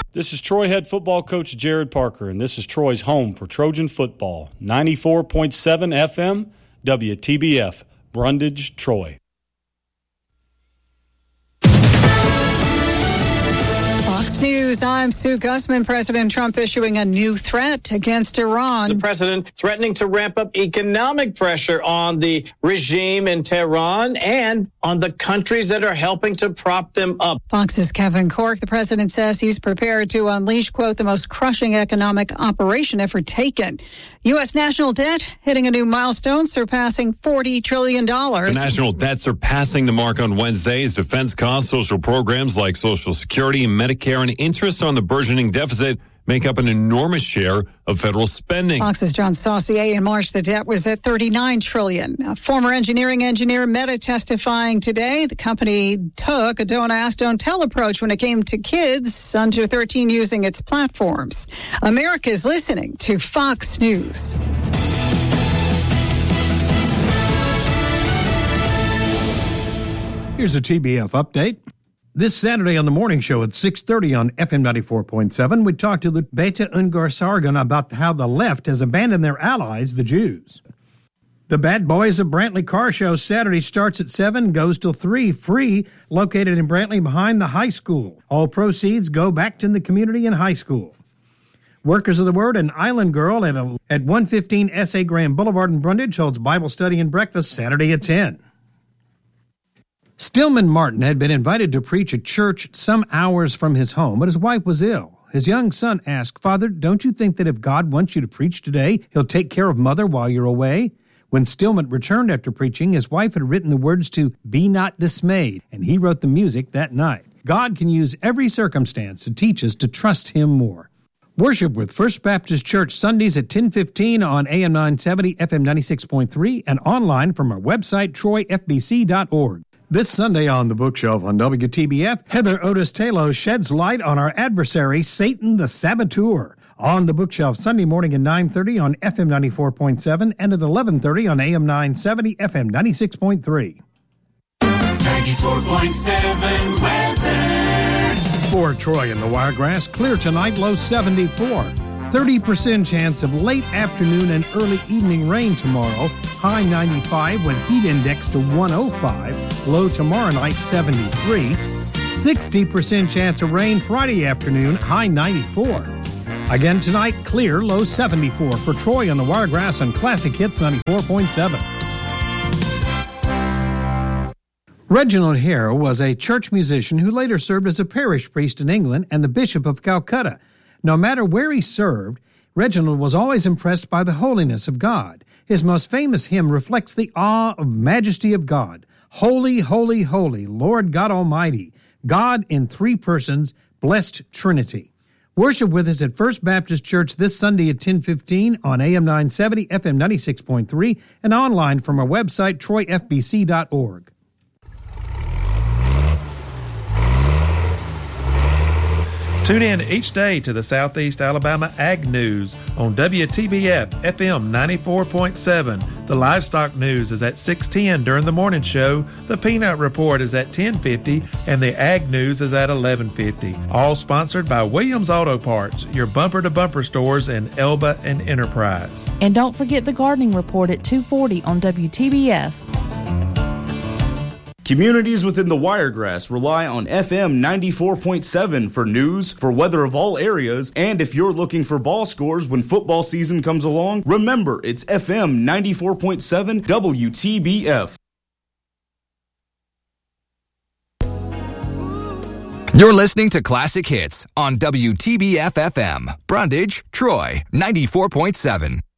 This is Troy head football coach Jared Parker, and this is Troy's home for Trojan football. 94.7 FM, WTBF, Brundage, Troy. Fox News, I'm Sue Gussman. President Trump issuing a new threat against Iran. The president threatening to ramp up economic pressure on the regime in Tehran and on the countries that are helping to prop them up. Fox's Kevin Corke. The president says he's prepared to unleash, quote, the most crushing economic operation ever taken. U.S. national debt hitting a new milestone, surpassing $40 trillion. The national debt surpassing the mark on Wednesday as defense costs, social programs like Social Security and Medicare, and interest on the burgeoning deficit make up an enormous share of federal spending. Fox's John Saucier. In March, the debt was at $39 trillion. A former engineer Meta testifying today. The company took a don't ask, don't tell approach when it came to kids under 13 using its platforms. America's listening to Fox News. Here's a TBF update. This Saturday on the morning show at 6:30 on FM 94.7, we talked to Beta Ungar Sargon about how the left has abandoned their allies, the Jews. The Bad Boys of Brantley Car Show Saturday starts at 7, goes till 3, free, located in Brantley behind the high school. All proceeds go back to the community and high school. Workers of the Word and Island Girl at 115 S.A. Graham Boulevard in Brundage holds Bible study and breakfast Saturday at 10. Stillman Martin had been invited to preach at church some hours from his home, but his wife was ill. His young son asked, "Father, don't you think that if God wants you to preach today, he'll take care of Mother while you're away?" When Stillman returned after preaching, his wife had written the words to "Be Not Dismayed," and he wrote the music that night. God can use every circumstance to teach us to trust him more. Worship with First Baptist Church Sundays at 10:15 on AM 970, FM 96.3, and online from our website, troyfbc.org. This Sunday on the Bookshelf on WTBF, Heather Otis Taylor sheds light on our adversary, Satan the Saboteur. On the Bookshelf Sunday morning at 9:30 on FM 94.7 and at 11:30 on AM 970, FM 96.3. 94.7 weather. For Troy and the Wiregrass, clear tonight, low 74. 30% chance of late afternoon and early evening rain tomorrow. High 95 with heat index to 105. Low tomorrow night 73. 60% chance of rain Friday afternoon. High 94. Again tonight, clear, low 74 for Troy on the Wiregrass on Classic Hits 94.7. Reginald Hare was a church musician who later served as a parish priest in England and the Bishop of Calcutta. No matter where he served, Reginald was always impressed by the holiness of God. His most famous hymn reflects the awe of majesty of God. Holy, holy, holy, Lord God Almighty, God in three persons, blessed Trinity. Worship with us at First Baptist Church this Sunday at 10:15 on AM 970, FM 96.3, and online from our website, troyfbc.org. Tune in each day to the Southeast Alabama Ag News on WTBF FM 94.7. The Livestock News is at 6:10 during the morning show. The Peanut Report is at 10:50, and the Ag News is at 11:50. All sponsored by Williams Auto Parts, your bumper-to-bumper stores in Elba and Enterprise. And don't forget the Gardening Report at 2:40 on WTBF. Communities within the Wiregrass rely on FM 94.7 for news, for weather of all areas, and if you're looking for ball scores when football season comes along, remember it's FM 94.7 WTBF. You're listening to Classic Hits on WTBF FM, Brundage, Troy, 94.7.